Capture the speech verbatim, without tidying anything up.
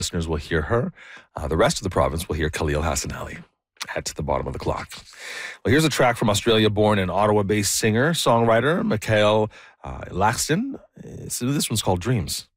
listeners will hear her. Uh, the rest of the province will hear Khalil Hassan Ali at the bottom of the clock. Well, here's a track from Australia-born and Ottawa-based singer, songwriter Michael uh, Laxton. So this one's called Dreams.